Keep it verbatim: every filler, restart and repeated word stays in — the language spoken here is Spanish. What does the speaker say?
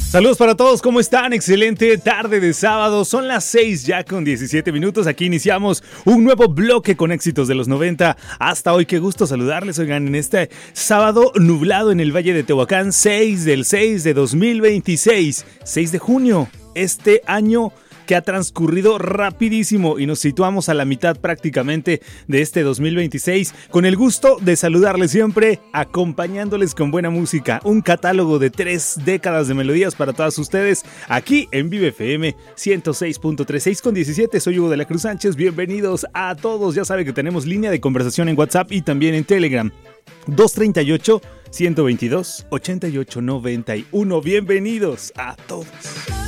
Saludos para todos, ¿cómo están? Excelente tarde de sábado, son las seis ya con diecisiete minutos, aquí iniciamos un nuevo bloque con éxitos de los noventa hasta hoy. Qué gusto saludarles, oigan, en este sábado nublado en el Valle de Tehuacán, seis del seis de dos mil veintiséis, seis de junio, este año que ha transcurrido rapidísimo y nos situamos a la mitad prácticamente de este dos mil veintiséis, con el gusto de saludarles siempre, acompañándoles con buena música, un catálogo de tres décadas de melodías para todas ustedes, aquí en Vive F M ciento seis punto tres, seis con diecisiete, soy Hugo de la Cruz Sánchez, bienvenidos a todos, ya saben que tenemos línea de conversación en WhatsApp y también en Telegram, dos treinta y ocho, ciento veintidós, ochenta y ocho noventa y uno, bienvenidos a todos.